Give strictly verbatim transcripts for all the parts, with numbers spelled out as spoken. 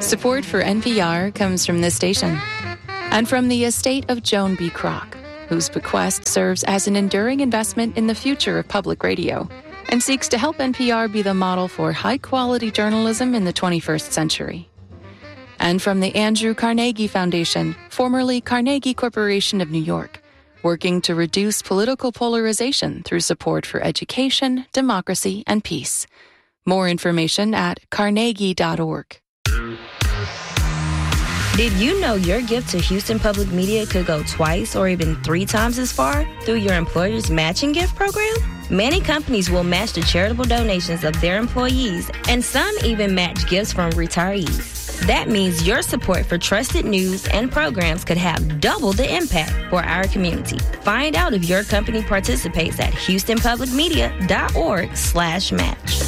Support for N P R comes from this station and from the estate of Joan B. Kroc, whose bequest serves as an enduring investment in the future of public radio and seeks to help N P R be the model for high-quality journalism in the twenty-first century. And from the Andrew Carnegie Foundation, formerly Carnegie Corporation of New York, working to reduce political polarization through support for education, democracy, and peace. More information at carnegie dot org. Did you know your gift to Houston Public Media could go twice or even three times as far through your employer's matching gift program? Many companies will match the charitable donations of their employees, and some even match gifts from retirees. That means your support for trusted news and programs could have double the impact for our community. Find out if your company participates at houston public media dot org slash match.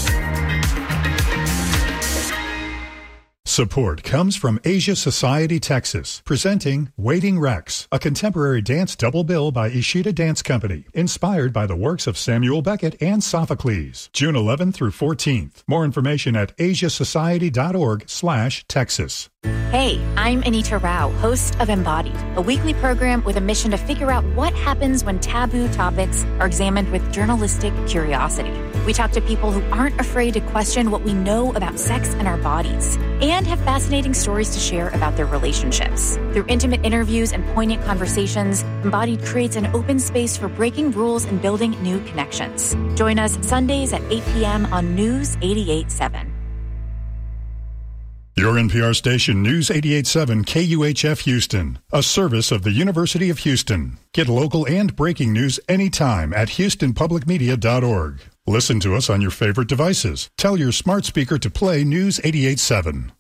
Support comes from Asia Society Texas, presenting Waiting Rex, a contemporary dance double bill by Ishida Dance Company, inspired by the works of Samuel Beckett and Sophocles. June eleventh through fourteenth. More information at asia society dot org slash Texas. Hey, I'm Anita Rao, host of Embodied, a weekly program with a mission to figure out what happens when taboo topics are examined with journalistic curiosity. We talk to people who aren't afraid to question what we know about sex and our bodies, and have fascinating stories to share about their relationships. Through intimate interviews and poignant conversations, Embodied creates an open space for breaking rules and building new connections. Join us Sundays at eight p.m. on News eighty-eight point seven. Your N P R station, News eighty-eight point seven K U H F Houston, a service of the University of Houston. Get local and breaking news anytime at houston public media dot org. Listen to us on your favorite devices. Tell your smart speaker to play News eighty-eight point seven.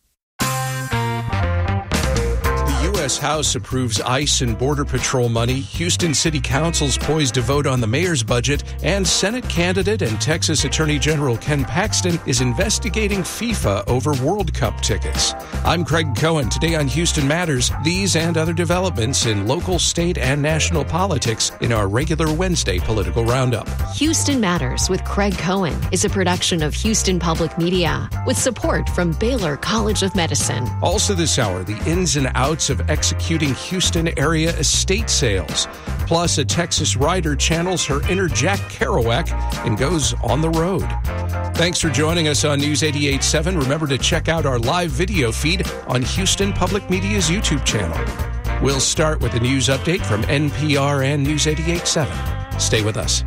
U S House approves ICE and Border Patrol money, Houston City Council's poised to vote on the mayor's budget, and Senate candidate and Texas Attorney General Ken Paxton is investigating FIFA over World Cup tickets. I'm Craig Cohen. Today on Houston Matters, these and other developments in local, state, and national politics in our regular Wednesday political roundup. Houston Matters with Craig Cohen is a production of Houston Public Media with support from Baylor College of Medicine. Also this hour, the ins and outs of executing Houston area estate sales. Plus, a Texas writer channels her inner Jack Kerouac and goes on the road. Thanks for joining us on News eighty-eight point seven. Remember to check out our live video feed on Houston Public Media's YouTube channel. We'll start with a news update from N P R and News eighty-eight point seven. Stay with us.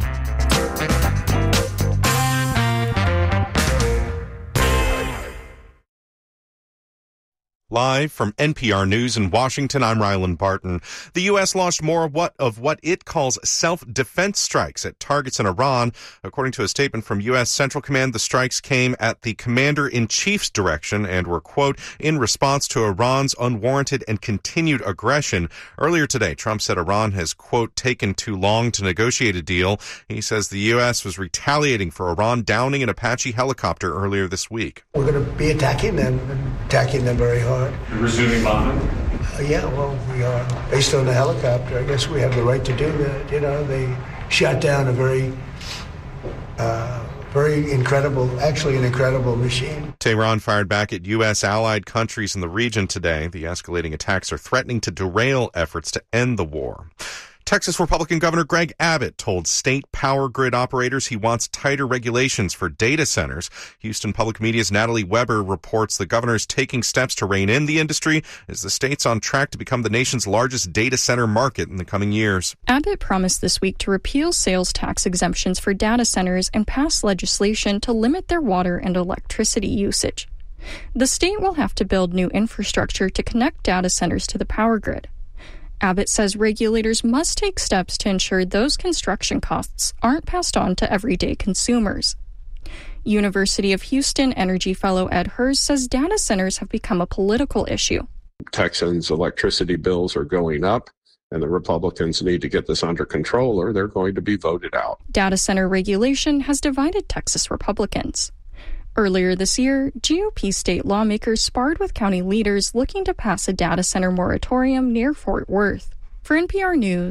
Live from N P R News in Washington, I'm Rylan Barton. The U S launched more what of what it calls self-defense strikes at targets in Iran. According to a statement from U S Central Command, the strikes came at the commander-in-chief's direction and were, quote, in response to Iran's unwarranted and continued aggression. Earlier today, Trump said Iran has, quote, taken too long to negotiate a deal. He says the U S was retaliating for Iran downing an Apache helicopter earlier this week. We're going to be attacking them, attacking them very hard. You're resuming bombing? Uh, yeah, well, we are. Based on the helicopter, I guess we have the right to do that. You know, they shot down a very, uh, very incredible, actually an incredible machine. Tehran fired back at U S allied countries in the region today. The escalating attacks are threatening to derail efforts to end the war. Texas Republican Governor Greg Abbott told state power grid operators he wants tighter regulations for data centers. Houston Public Media's Natalie Weber reports the governor is taking steps to rein in the industry as the state's on track to become the nation's largest data center market in the coming years. Abbott promised this week to repeal sales tax exemptions for data centers and pass legislation to limit their water and electricity usage. The state will have to build new infrastructure to connect data centers to the power grid. Abbott says regulators must take steps to ensure those construction costs aren't passed on to everyday consumers. University of Houston energy fellow Ed Hers says data centers have become a political issue. Texans' electricity bills are going up, and the Republicans need to get this under control or they're going to be voted out. Data center regulation has divided Texas Republicans. Earlier this year, G O P state lawmakers sparred with county leaders looking to pass a data center moratorium near Fort Worth. For N P R News,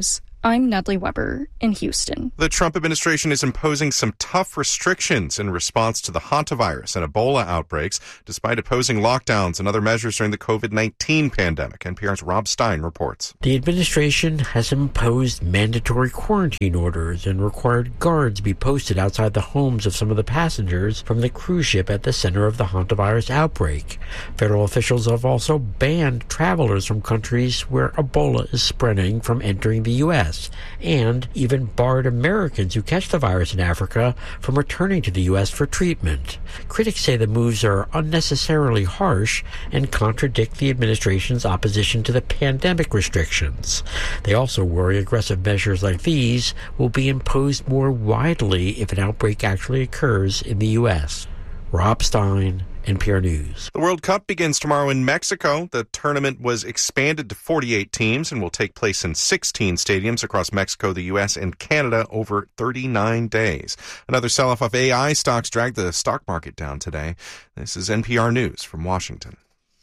I'm Nedley Weber in Houston. The Trump administration is imposing some tough restrictions in response to the hantavirus and Ebola outbreaks, despite opposing lockdowns and other measures during the COVID nineteen pandemic. N P R's Rob Stein reports. The administration has imposed mandatory quarantine orders and required guards be posted outside the homes of some of the passengers from the cruise ship at the center of the hantavirus outbreak. Federal officials have also banned travelers from countries where Ebola is spreading from entering the U S and even barred Americans who catch the virus in Africa from returning to the U S for treatment. Critics say the moves are unnecessarily harsh and contradict the administration's opposition to the pandemic restrictions. They also worry aggressive measures like these will be imposed more widely if an outbreak actually occurs in the U S. Rob Stein, N P R News. The World Cup begins tomorrow in Mexico. The tournament was expanded to forty-eight teams and will take place in sixteen stadiums across Mexico, the U S, and Canada over thirty-nine days. Another sell-off of A I stocks dragged the stock market down today. This is N P R News from Washington.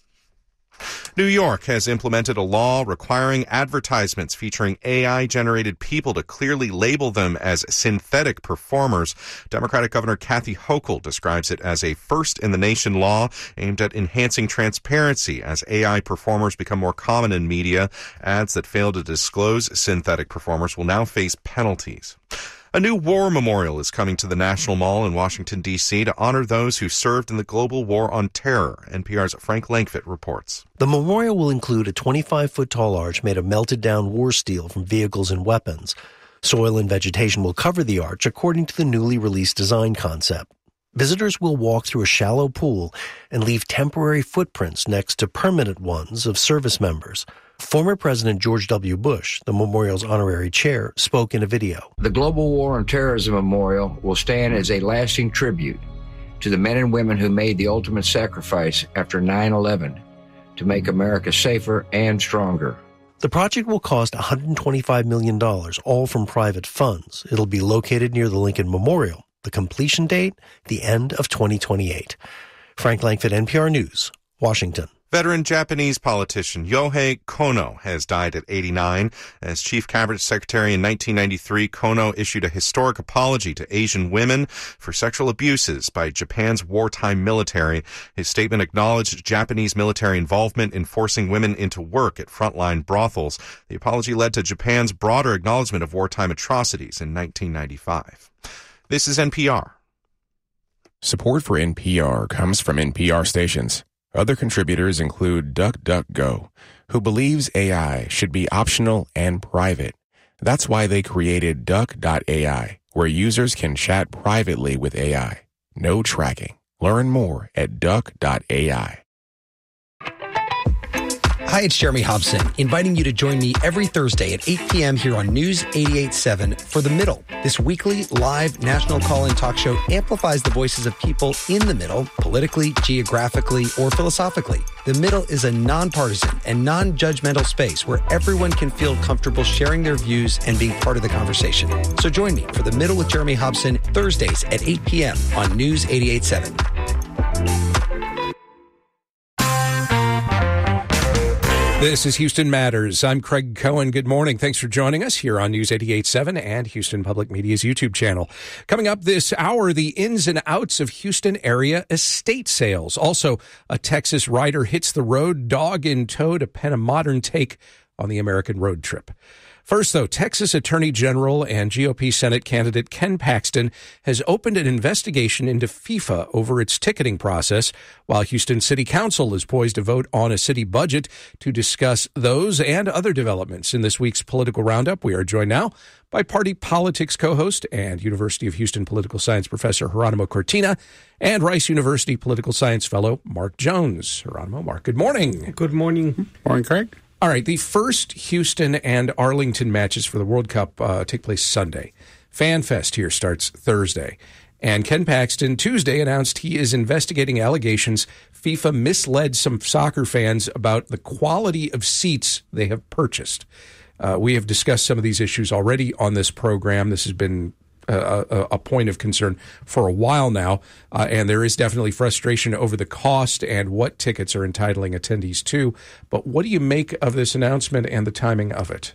New York has implemented a law requiring advertisements featuring A I-generated people to clearly label them as synthetic performers. Democratic Governor Kathy Hochul describes it as a first-in-the-nation law aimed at enhancing transparency as A I performers become more common in media. Ads that fail to disclose synthetic performers will now face penalties. A new war memorial is coming to the National Mall in Washington, D C to honor those who served in the global war on terror. N P R's Frank Langfitt reports. The memorial will include a twenty-five foot tall arch made of melted down war steel from vehicles and weapons. Soil and vegetation will cover the arch according to the newly released design concept. Visitors will walk through a shallow pool and leave temporary footprints next to permanent ones of service members. Former President George W. Bush, the memorial's honorary chair, spoke in a video. The Global War on Terrorism Memorial will stand as a lasting tribute to the men and women who made the ultimate sacrifice after nine eleven to make America safer and stronger. The project will cost one hundred twenty-five million dollars, all from private funds. It'll be located near the Lincoln Memorial. The completion date, the end of twenty twenty-eight. Frank Langfitt, N P R News, Washington. Veteran Japanese politician Yohei Kono has died at eighty-nine. As chief cabinet secretary in nineteen ninety-three, Kono issued a historic apology to Asian women for sexual abuses by Japan's wartime military. His statement acknowledged Japanese military involvement in forcing women into work at frontline brothels. The apology led to Japan's broader acknowledgement of wartime atrocities in nineteen ninety-five. This is N P R. Support for N P R comes from N P R stations. Other contributors include DuckDuckGo, who believes A I should be optional and private. That's why they created Duck dot A I, where users can chat privately with A I. No tracking. Learn more at Duck dot A I. Hi, it's Jeremy Hobson, inviting you to join me every Thursday at eight p.m. here on News eighty-eight point seven for The Middle. This weekly live national call-in talk show amplifies the voices of people in the middle, politically, geographically, or philosophically. The Middle is a nonpartisan and non-judgmental space where everyone can feel comfortable sharing their views and being part of the conversation. So join me for The Middle with Jeremy Hobson, Thursdays at eight p.m. on News eighty-eight point seven. This is Houston Matters. I'm Craig Cohen. Good morning. Thanks for joining us here on News eighty-eight point seven and Houston Public Media's YouTube channel. Coming up this hour, the ins and outs of Houston area estate sales. Also, a Texas rider hits the road, dog in tow, to pen a modern take on the American road trip. First, though, Texas Attorney General and G O P Senate candidate Ken Paxton has opened an investigation into FIFA over its ticketing process, while Houston City Council is poised to vote on a city budget. To discuss those and other developments in this week's political roundup, we are joined now by party politics co-host and University of Houston political science professor Geronimo Cortina and Rice University political science fellow Mark Jones. Geronimo, Mark, good morning. Good morning. Morning, Craig. All right, the first Houston and Arlington matches for the World Cup uh, take place Sunday. Fan Fest here starts Thursday. And Ken Paxton Tuesday announced he is investigating allegations FIFA misled some soccer fans about the quality of seats they have purchased. Uh, we have discussed some of these issues already on this program. This has been A, a, a point of concern for a while now, uh, and there is definitely frustration over the cost and what tickets are entitling attendees to. But what do you make of this announcement and the timing of it?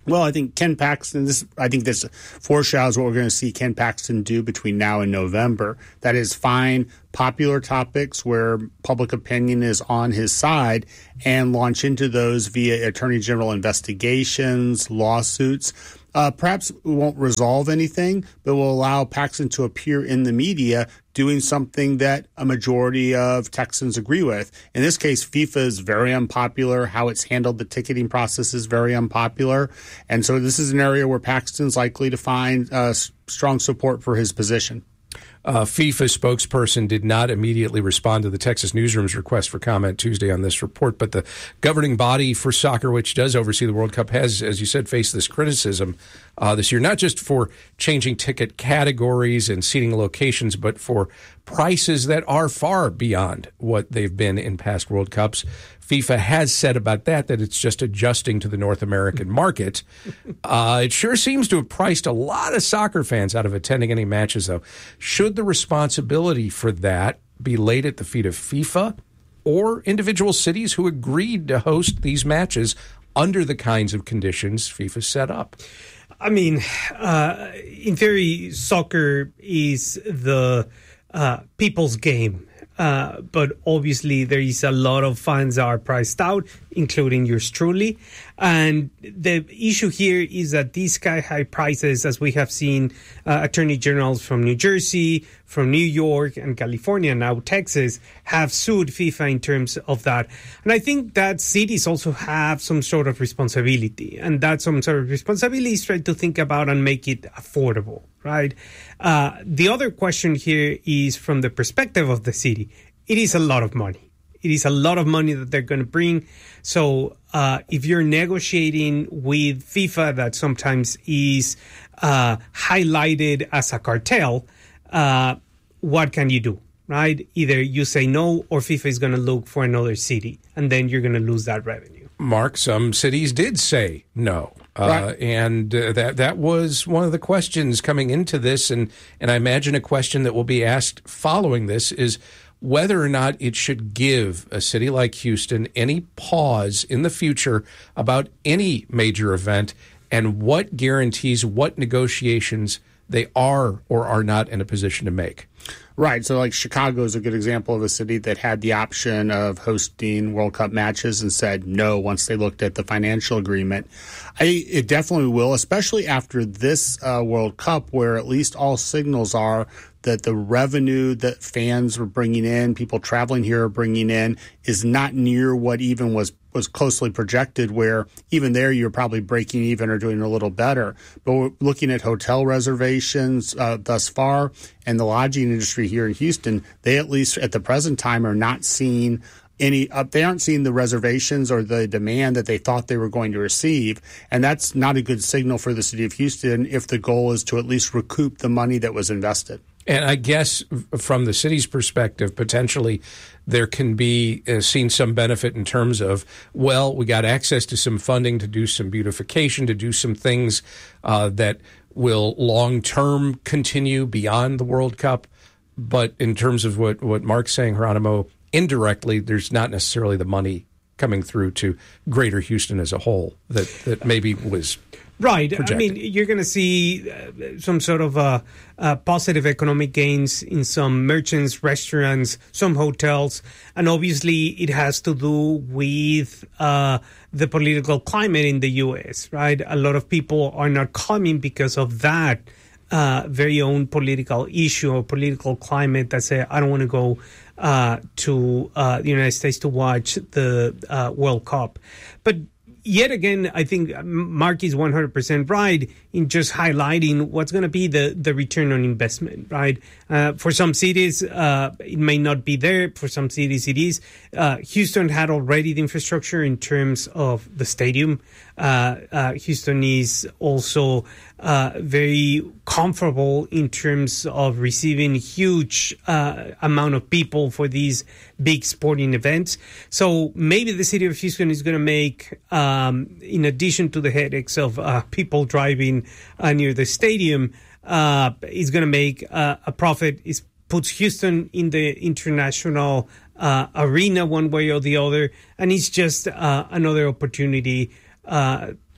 Well, I think Ken Paxton, this, I think this foreshadows what we're going to see Ken Paxton do between now and November. That is, find popular topics where public opinion is on his side and launch into those via attorney general investigations, lawsuits. Uh, perhaps it won't resolve anything, but will allow Paxton to appear in the media doing something that a majority of Texans agree with. In this case, FIFA is very unpopular. How it's handled the ticketing process is very unpopular. And so this is an area where Paxton's likely to find uh, strong support for his position. Uh, FIFA spokesperson did not immediately respond to the Texas Newsroom's request for comment Tuesday on this report, but the governing body for soccer, which does oversee the World Cup, has, as you said, faced this criticism uh, this year, not just for changing ticket categories and seating locations, but for prices that are far beyond what they've been in past World Cups. FIFA has said about that that it's just adjusting to the North American market. Uh, it sure seems to have priced a lot of soccer fans out of attending any matches, though. Should the responsibility for that be laid at the feet of FIFA or individual cities who agreed to host these matches under the kinds of conditions FIFA set up? I mean, uh, in theory, soccer is the uh, people's game. Uh, but obviously there is a lot of fans that are priced out, including yours truly. And the issue here is that these sky-high prices, as we have seen uh, attorney generals from New Jersey, from New York and California, now Texas, have sued FIFA in terms of that. And I think that cities also have some sort of responsibility. And that some sort of responsibility is try to think about and make it affordable, right? Uh, the other question here is from the perspective of the city. It is a lot of money. It is a lot of money that they're going to bring. So uh, if you're negotiating with FIFA, that sometimes is uh, highlighted as a cartel, uh, what can you do, right? Either you say no or FIFA is going to look for another city, and then you're going to lose that revenue. Mark, some cities did say no. Uh, right. And uh, that that was one of the questions coming into this, and, and I imagine a question that will be asked following this is whether or not it should give a city like Houston any pause in the future about any major event, and what guarantees, what negotiations they are or are not in a position to make. Right. So like Chicago is a good example of a city that had the option of hosting World Cup matches and said no once they looked at the financial agreement. I, it definitely will, especially after this uh, World Cup, where at least all signals are that the revenue that fans were bringing in, people traveling here are bringing in, is not near what even was was closely projected, where even there you're probably breaking even or doing a little better. But we're looking at hotel reservations uh, thus far, and the lodging industry here in Houston, they at least at the present time are not seeing any, uh, they aren't seeing the reservations or the demand that they thought they were going to receive. And that's not a good signal for the city of Houston if the goal is to at least recoup the money that was invested. And I guess from the city's perspective, potentially there can be uh, seen some benefit in terms of, well, we got access to some funding to do some beautification, to do some things uh, that will long-term continue beyond the World Cup. But in terms of what, what Mark's saying, Geronimo, indirectly, there's not necessarily the money coming through to Greater Houston as a whole that, that maybe was Right. projected. I mean, you're going to see uh, some sort of uh, uh, positive economic gains in some merchants, restaurants, some hotels. And obviously, it has to do with uh, the political climate in the U S, right? A lot of people are not coming because of that uh, very own political issue or political climate that say, I don't want to go uh, to uh, the United States to watch the uh, World Cup. But yet again, I think Mark is one hundred percent right in just highlighting what's going to be the, the return on investment, right? Uh, for some cities, uh, it may not be there. For some cities, it is. Uh, Houston had already the infrastructure in terms of the stadium. Uh, uh, Houston is also uh, very comfortable in terms of receiving huge uh, amount of people for these big sporting events. So maybe the city of Houston is going to make, um, in addition to the headaches of uh, people driving uh, near the stadium, uh, is going to make uh, a profit. It puts Houston in the international uh, arena one way or the other, and it's just uh, another opportunity uh, to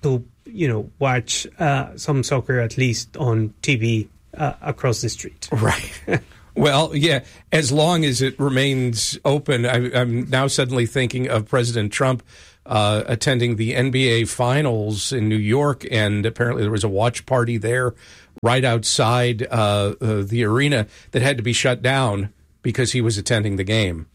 you know, watch uh, some soccer at least on T V uh, across the street. Right. Well, yeah, as long as it remains open. I, I'm now suddenly thinking of President Trump uh, attending the N B A Finals in New York, and apparently there was a watch party there right outside uh, uh, the arena that had to be shut down because he was attending the game.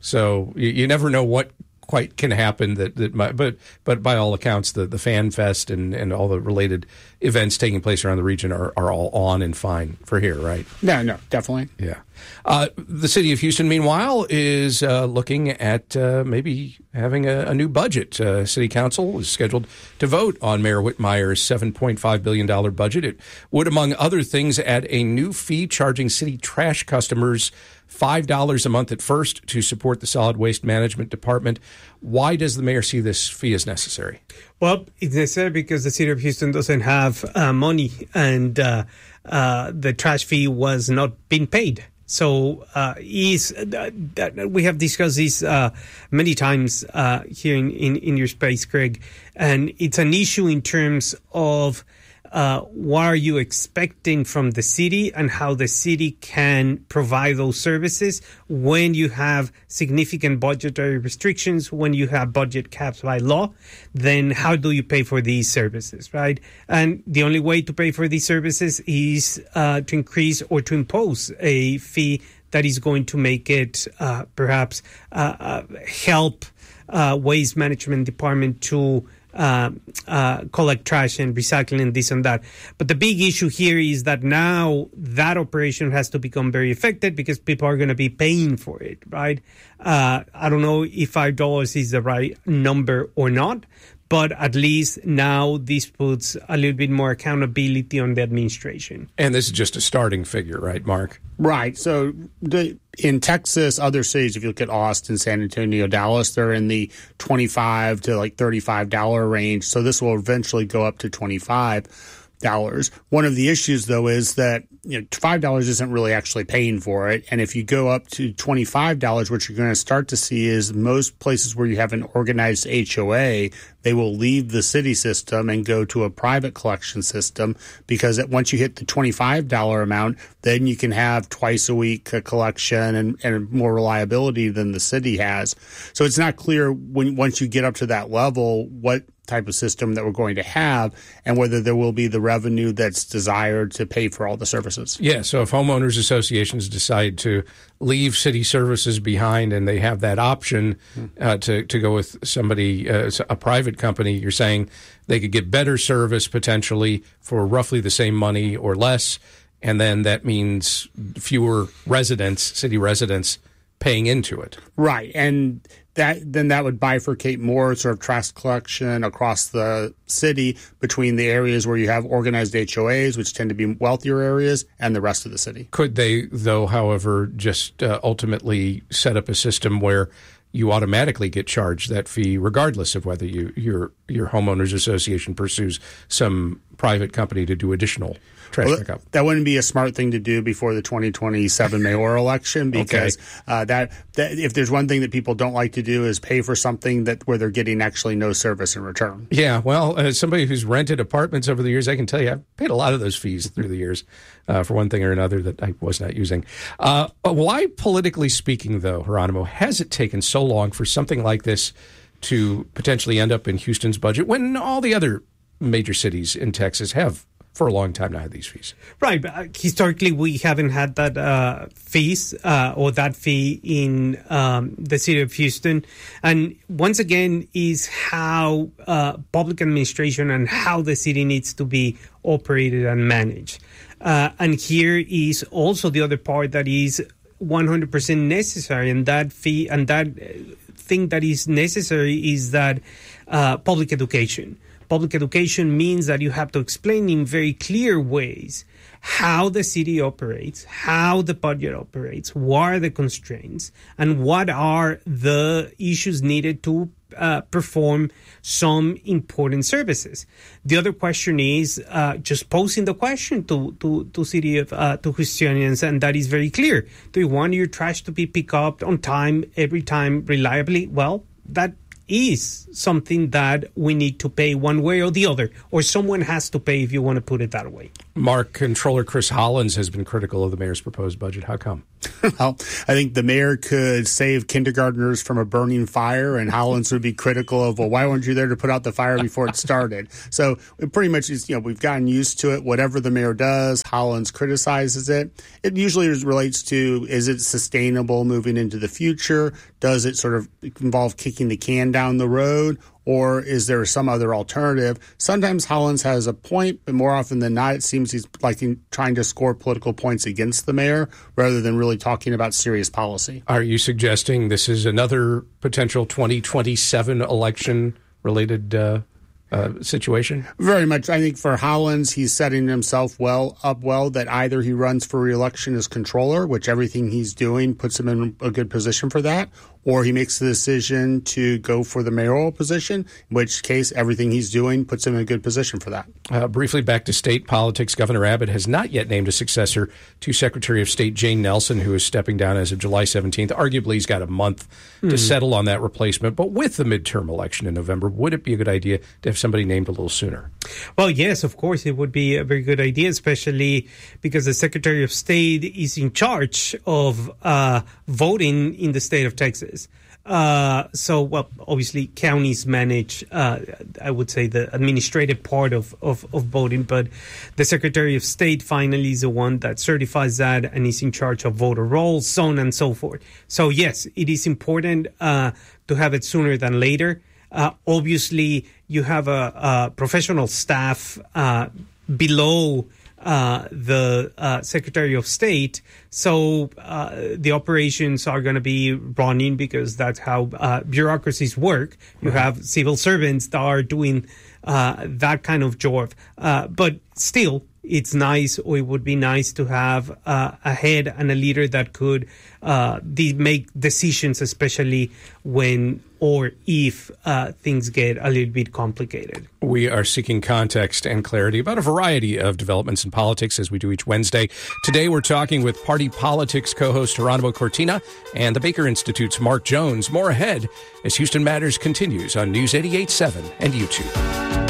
So you, you never know what quite can happen. That, that might, but but by all accounts, the, the Fan Fest and, and all the related events taking place around the region are, are all on and fine for here, right? No, no, definitely. Yeah. Uh, the city of Houston, meanwhile, is uh, looking at uh, maybe having a, a new budget. Uh, City Council is scheduled to vote on Mayor Whitmire's seven point five billion dollars budget. It would, among other things, add a new fee charging city trash customers five dollars a month at first to support the solid waste management department. Why does the mayor see this fee as necessary? Well, it's necessary because the city of Houston doesn't have uh, money, and uh, uh, the trash fee was not being paid. So uh, is uh, that we have discussed this uh, many times uh, here in, in, in your space, Craig, and it's an issue in terms of uh, what are you expecting from the city and how the city can provide those services when you have significant budgetary restrictions, when you have budget caps by law. Then how do you pay for these services, right? And the only way to pay for these services is uh, to increase or to impose a fee that is going to make it uh, perhaps uh, uh, help uh, waste management department to Uh, uh, collect trash and recycling and this and that. But the big issue here is that now that operation has to become very effective because people are going to be paying for it, right? Uh, I don't know if five dollars is the right number or not, but at least now this puts a little bit more accountability on the administration. And this is just a starting figure, right, Mark? Right. So the, in Texas, other cities, if you look at Austin, San Antonio, Dallas, they're in the twenty-five to like thirty-five dollars range. So this will eventually go up to twenty-five dollars. One of the issues, though, is that you know five dollars isn't really actually paying for it. And if you go up to twenty-five dollars, what you're going to start to see is most places where you have an organized H O A, they will leave the city system and go to a private collection system because once you hit the twenty-five dollars amount, then you can have twice a week a collection and, and more reliability than the city has. So it's not clear when once you get up to that level what type of system that we're going to have and whether there will be the revenue that's desired to pay for all the services. Yeah, so if homeowners associations decide to leave city services behind and they have that option uh, to, to go with somebody, uh, a private company, you're saying they could get better service potentially for roughly the same money or less, and then that means fewer residents, city residents, paying into it. Right, and that then that would bifurcate more sort of trash collection across the city between the areas where you have organized H O As, which tend to be wealthier areas, and the rest of the city. Could they, though, however, just uh, ultimately set up a system where you automatically get charged that fee regardless of whether you, your your homeowners association pursues some private company to do additional trash well, pickup? That wouldn't be a smart thing to do before the twenty twenty-seven mayoral election because okay. uh, that, that if there's one thing that people don't like to do is pay for something that where they're getting actually no service in return. Yeah, well, as somebody who's rented apartments over the years, I can tell you I've paid a lot of those fees through the years uh, for one thing or another that I was not using. Uh, why, politically speaking, though, Geronimo, has it taken so long for something like this to potentially end up in Houston's budget when all the other major cities in Texas have for a long time now had these fees? Right. But uh, historically, we haven't had that uh, fees uh, or that fee in um, the city of Houston. And once again, is how uh, public administration and how the city needs to be operated and managed. Uh, and here is also the other part that is one hundred percent necessary. And that fee and that thing that is necessary is that uh, public education. Public education means that you have to explain in very clear ways how the city operates, how the budget operates, what are the constraints, and what are the issues needed to uh, perform some important services. The other question is uh, just posing the question to to to city of uh, to Houstonians, and that is very clear. Do you want your trash to be picked up on time, every time, reliably? Well, that is something that we need to pay one way or the other, or someone has to pay if you want to put it that way. Mark, Controller Chris Hollins has been critical of the mayor's proposed budget. How come? Well, I think the mayor could save kindergartners from a burning fire, and Hollins would be critical of, well, why weren't you there to put out the fire before it started? So it pretty much is, you know, we've gotten used to it. Whatever the mayor does, Hollins criticizes it. It usually relates to, is it sustainable moving into the future? Does it sort of involve kicking the can down the road? Or is there some other alternative? Sometimes Hollins has a point, but more often than not, it seems he's like trying to score political points against the mayor rather than really talking about serious policy. Are you suggesting this is another potential twenty twenty-seven election-related uh, uh, situation? Very much. I think for Hollins, he's setting himself well up well that either he runs for re-election as controller, which everything he's doing puts him in a good position for that, or he makes the decision to go for the mayoral position, in which case everything he's doing puts him in a good position for that. Uh, briefly back to state politics, Governor Abbott has not yet named a successor to Secretary of State Jane Nelson, who is stepping down as of July seventeenth. Arguably, he's got a month mm. to settle on that replacement. But with the midterm election in November, would it be a good idea to have somebody named a little sooner? Well, yes, of course, it would be a very good idea, especially because the Secretary of State is in charge of uh, voting in the state of Texas. Uh, so, well, obviously, counties manage, uh, I would say, the administrative part of, of, of voting, but the Secretary of State finally is the one that certifies that and is in charge of voter rolls, so on and so forth. So, yes, it is important uh, to have it sooner than later. Uh, obviously, you have a, a professional staff uh, below Uh, the uh, Secretary of State. So uh, the operations are going to be running because that's how uh, bureaucracies work. You Right. have civil servants that are doing uh, that kind of job. Uh, but still, it's nice, or it would be nice to have uh, a head and a leader that could uh, de- make decisions, especially when or if uh, things get a little bit complicated. We are seeking context and clarity about a variety of developments in politics, as we do each Wednesday. Today, we're talking with Party Politics co-host Geronimo Cortina and the Baker Institute's Mark Jones. More ahead as Houston Matters continues on News eighty-eight point seven and YouTube.